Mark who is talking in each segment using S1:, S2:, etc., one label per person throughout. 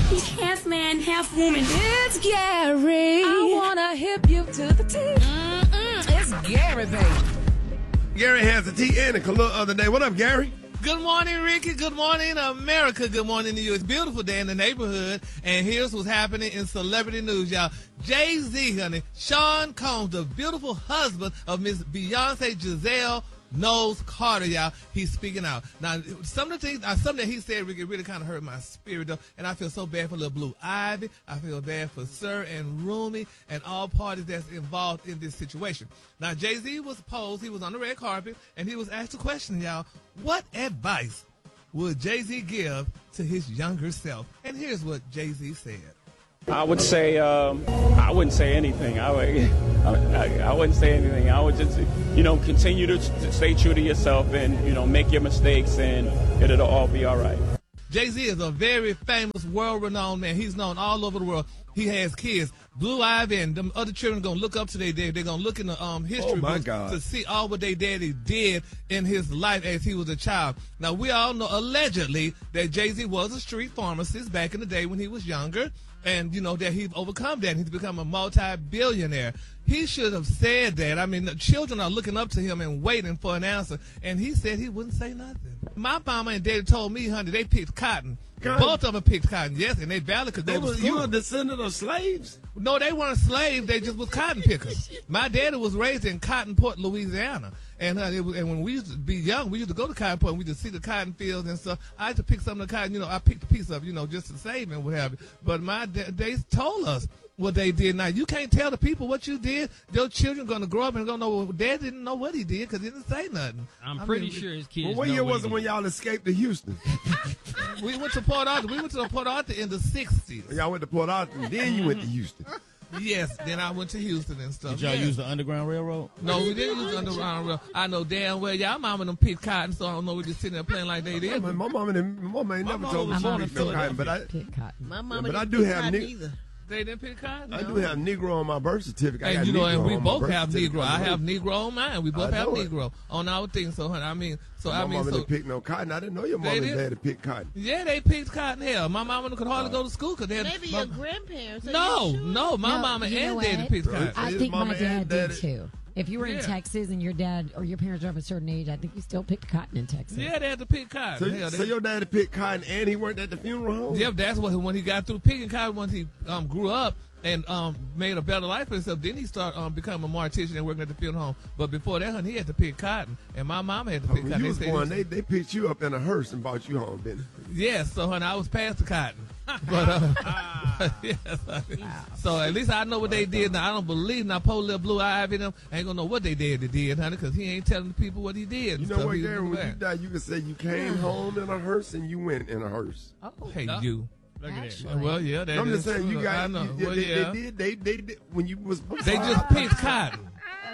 S1: He's half man, half woman.
S2: It's Gary. I wanna hip you to the T. It's Gary, baby.
S3: Gary has the T and a color of the day. What up, Gary?
S4: Good morning, Ricky. Good morning, America. Good morning to you. It's a beautiful day in the neighborhood, and here's what's happening in celebrity news, y'all. Jay-Z, honey, Sean Combs, the beautiful husband of Miss Beyonce Giselle Knowles Carter, y'all. He's speaking out. Now, some of the things, something that he said, Ricky, really kind of hurt my spirit, though, and I feel so bad for little Blue Ivy. I feel bad for Sir and Rumi and all parties that's involved in this situation. Now, Jay-Z was posed, he was on the red carpet, and he was asked a question, y'all. What advice would Jay-Z give to his younger self? And here's what Jay-Z said.
S5: I would say I wouldn't say anything. I wouldn't say anything. I would just, continue to stay true to yourself and, make your mistakes and it'll all be all right.
S4: Jay-Z is a very famous, world-renowned man. He's known all over the world. He has kids. Blue Ivy and them other children going to look up to their daddy. They're going to look in the history books to see all what their daddy did in his life as he was a child. Now, we all know, allegedly, that Jay-Z was a street pharmacist back in the day when he was younger. And, that he's overcome that. And he's become a multi-billionaire. He should have said that. I mean, the children are looking up to him and waiting for an answer. And he said he wouldn't say nothing. My mama and daddy told me, honey, they picked cotton. Both of them picked cotton, yes, and they barely could go to school.
S3: You were a descendant of slaves?
S4: No, they weren't slaves. They just was cotton pickers. My daddy was raised in Cottonport, Louisiana. And and when we used to be young, we used to go to Cottonport and we used to see the cotton fields and stuff. I used to pick some of the cotton, I picked a piece of, just to save and what have you. But they told us what they did. Now, you can't tell the people what you did. Your children going to grow up and going to know. Dad didn't know what he did because he didn't say nothing.
S6: I'm pretty sure his kids
S3: what year was it when y'all escaped to Houston?
S4: We went to Port Arthur. We went to Port Arthur in the 60s.
S3: Y'all went to Port Arthur, and then you went to Houston.
S4: Yes, then I went to Houston and stuff.
S6: Did y'all use the Underground Railroad?
S4: No, we didn't use the Underground Railroad. I know damn well y'all mama them picked cotton, so I don't know we just sitting there playing like they did.
S3: My mama ain't never told me she picked no cotton, but
S7: My mama
S3: I
S7: didn't
S3: do
S7: pick
S3: have
S7: cotton either.
S4: They didn't pick cotton.
S3: I do have Negro on my birth certificate.
S4: And and we both have Negro. I have Negro on mine. We both have Negro on our thing. So, honey,
S3: my mama didn't pick no cotton. I didn't know your mama and daddy picked cotton.
S4: Yeah, they picked cotton. Hell, my mama could hardly go to school because they had.
S7: Maybe your grandparents.
S4: No, my mama and daddy picked cotton.
S8: I think my dad did too. If you were in Texas and your dad or your parents are of a certain age, I think you still picked cotton in Texas.
S4: Yeah, they had to pick cotton.
S3: So your daddy picked cotton and he worked at the funeral home?
S4: Yeah, that's what when he got through picking cotton, once he grew up and made a better life for himself, then he started becoming a mortician and working at the funeral home. But before that, honey, he had to pick cotton, and my mama had to pick cotton.
S3: You was born, they picked you up in a hearse and brought you home, didn't they?
S4: Yes, so honey, I was past the cotton. But yes, so at least I know what they did. Now I don't believe now poor little Blue Ivy them ain't gonna know what they did, honey, because he ain't telling the people what he did.
S3: You know what, Gary? When you die, you can say you came home in a hearse and you went in a hearse.
S4: Oh, hey, you.
S6: Look at that.
S4: Well, yeah, that
S3: I'm
S4: is
S3: just saying
S4: true.
S3: you got.
S4: I know.
S3: They did when you was.
S4: They just picked cotton.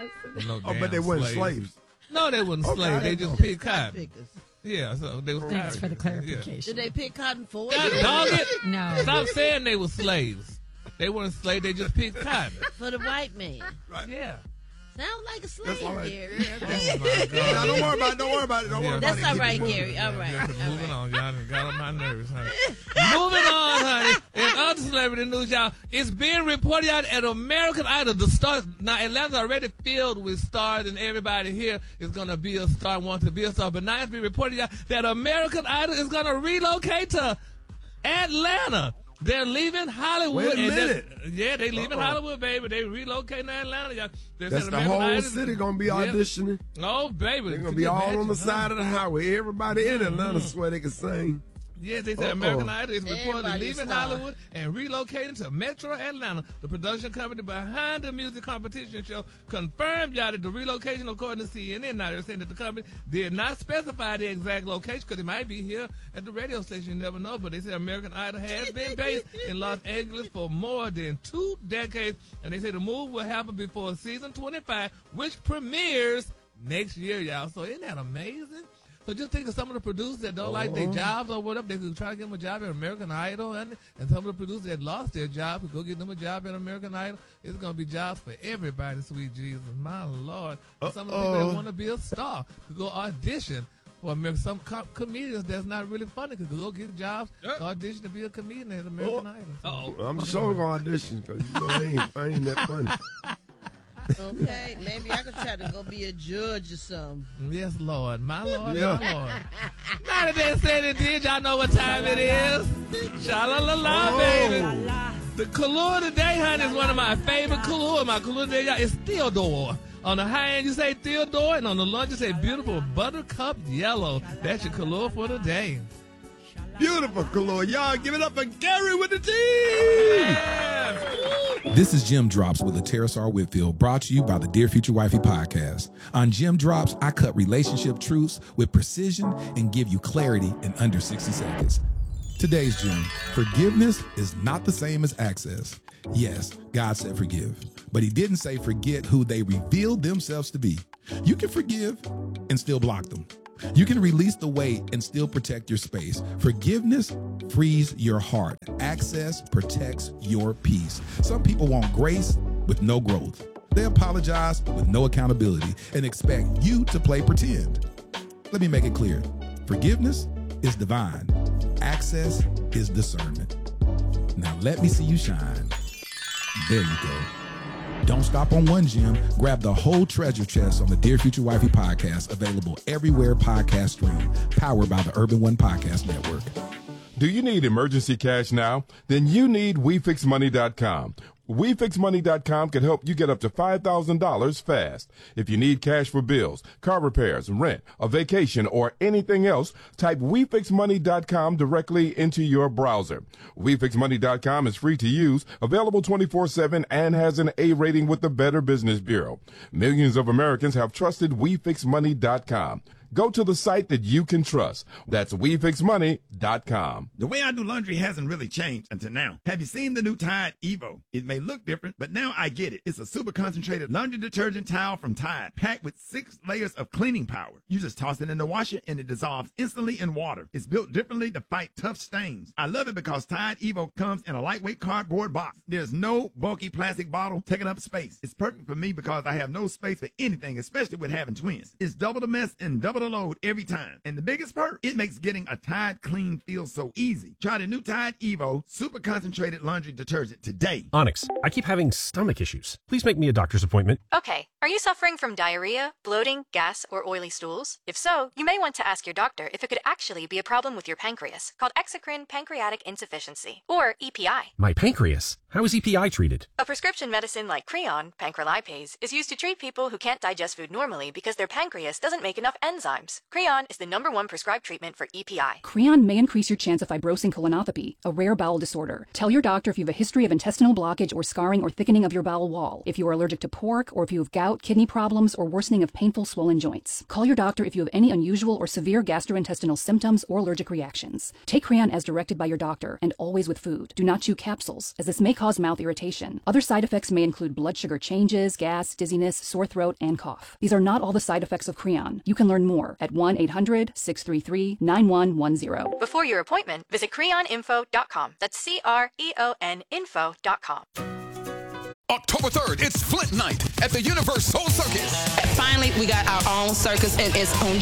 S3: But they weren't slaves.
S4: No, they weren't slaves. They just picked cotton. Yeah, so they were.
S8: Thanks for the clarification.
S7: Did they pick cotton for
S4: God,
S7: you?
S4: dog it.
S8: No.
S4: Stop saying they were slaves. They weren't slaves. They just picked cotton.
S7: For the white man.
S3: Right.
S4: Yeah.
S7: Sound like a slave,
S3: That's all right.
S7: Gary.
S3: Now, don't worry about it.
S7: That's all right, Gary. All right.
S4: Moving on, y'all. Got on my nerves, honey. Moving on, honey. In other celebrity news, y'all, it's being reported out at American Idol. The stars, now Atlanta's already filled with stars, and everybody here is going to be a star, wants to be a star. But now it's being reported out that American Idol is going to relocate to Atlanta. They're leaving Hollywood.
S3: Wait a minute.
S4: They leaving Hollywood, baby. They relocating to Atlanta. Y'all.
S3: That's the whole city going to be auditioning.
S4: Oh, baby.
S3: They're going to be all on the side of the highway. Everybody in Atlanta swear they can sing.
S4: Yes, they said American Idol is reportedly leaving Hollywood and relocating to Metro Atlanta. The production company behind the music competition show confirmed y'all that the relocation, according to CNN, now they're saying that the company did not specify the exact location because it might be here at the radio station. You never know. But they said American Idol has been based in Los Angeles for more than 2 decades. And they say the move will happen before season 25, which premieres next year, y'all. So isn't that amazing? So just think of some of the producers that don't like their jobs or whatever. They could try to get them a job at American Idol. And some of the producers that lost their job could go get them a job at American Idol. It's going to be jobs for everybody, sweet Jesus. My Lord. Some of the people that want to be a star could go audition Well, some comedians that's not really funny could go get jobs, audition to be a comedian at American Idol.
S3: I'm sure going to audition because I ain't that funny.
S7: Okay, maybe I could try to go be a judge or something.
S4: Yes, Lord. My Lord, my Lord. Now that they said it did, y'all know what time it is. Sha-la-la-la, baby. The Kahlua today, honey, is one of my favorite Kahlua. My Kahlua today is Theodore. On the high end, you say Theodore, and on the lunch, you say beautiful buttercup yellow. That's your Kahlua for today.
S3: Beautiful Kahlua. Y'all give it up for Gary with the T.
S9: This is Jim Drops with Lateris R. Whitfield, brought to you by the Dear Future Wifey podcast. On Jim Drops, I cut relationship truths with precision and give you clarity in under 60 seconds. Today's Jim: forgiveness is not the same as access. Yes, God said forgive, but he didn't say forget who they revealed themselves to be. You can forgive and still block them. You can release the weight and still protect your space. Forgiveness frees your heart. Access protects your peace. Some people want grace with no growth. They apologize with no accountability and expect you to play pretend. Let me make it clear. Forgiveness is divine. Access is discernment. Now let me see you shine. There you go. Don't stop on one gem. Grab the whole treasure chest on the Dear Future Wifey podcast, available everywhere podcasts stream, powered by the Urban One Podcast Network.
S10: Do you need emergency cash now? Then you need WeFixMoney.com. WeFixMoney.com can help you get up to $5,000 fast. If you need cash for bills, car repairs, rent, a vacation, or anything else, type WeFixMoney.com directly into your browser. WeFixMoney.com is free to use, available 24/7, and has an A rating with the Better Business Bureau. Millions of Americans have trusted WeFixMoney.com. Go to the site that you can trust. That's WeFixMoney.com.
S11: The way I do laundry hasn't really changed until now. Have you seen the new Tide Evo? It may look different, but now I get it. It's a super concentrated laundry detergent towel from Tide, packed with 6 layers of cleaning power. You just toss it in the washer and it dissolves instantly in water. It's built differently to fight tough stains. I love it because Tide Evo comes in a lightweight cardboard box. There's no bulky plastic bottle taking up space. It's perfect for me because I have no space for anything, especially with having twins. It's double the mess and double the load every time. And the biggest perk, it makes getting a Tide clean feel so easy. Try the new Tide Evo super concentrated laundry detergent today.
S12: Onyx, I keep having stomach issues. Please make me a doctor's appointment.
S13: Okay. Are you suffering from diarrhea, bloating, gas, or oily stools? If so, you may want to ask your doctor if it could actually be a problem with your pancreas, called exocrine pancreatic insufficiency, or EPI.
S12: My pancreas? How is EPI treated?
S13: A prescription medicine like Creon, pancrelipase, is used to treat people who can't digest food normally because their pancreas doesn't make enough enzymes. Creon is the #1 prescribed treatment for EPI.
S14: Creon may increase your chance of fibrosing colonopathy, a rare bowel disorder. Tell your doctor if you have a history of intestinal blockage or scarring or thickening of your bowel wall, if you are allergic to pork, or if you have gout, kidney problems, or worsening of painful swollen joints. Call your doctor if you have any unusual or severe gastrointestinal symptoms or allergic reactions. Take Creon as directed by your doctor, and always with food. Do not chew capsules, as this may cause mouth irritation. Other side effects may include blood sugar changes, gas, dizziness, sore throat, and cough. These are not all the side effects of Creon. You can learn more at 1-800-633-9110.
S13: Before your appointment, visit creoninfo.com. That's CREON info.com.
S15: October 3rd, it's Flint Night at the Universal Circus.
S1: Finally, we got our own circus, and it's on